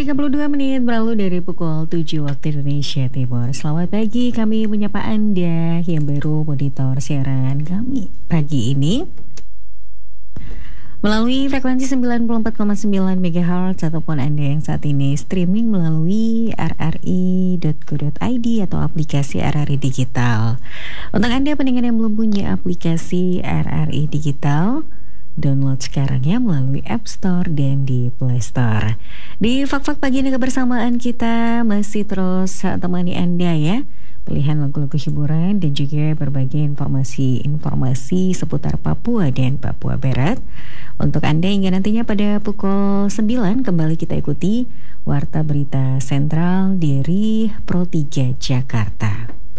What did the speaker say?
32 menit berlalu dari pukul 7 waktu Indonesia Timur. Selamat pagi, kami menyapa Anda yang baru monitor siaran kami pagi ini melalui frekuensi 94,9 MHz ataupun Anda yang saat ini streaming melalui rri.co.id atau aplikasi RRI Digital. Untuk Anda pendengar yang belum punya aplikasi RRI Digital, download sekarang ya melalui App Store dan di Play Store. Di Fak-Fak pagi ini kebersamaan kita masih terus temani Anda ya. Pilihan lagu-lagu hiburan dan juga berbagai informasi seputar Papua dan Papua Barat. Untuk Anda hingga nantinya pada pukul 9 kembali kita ikuti Warta Berita Sentral dari Pro 3 Jakarta.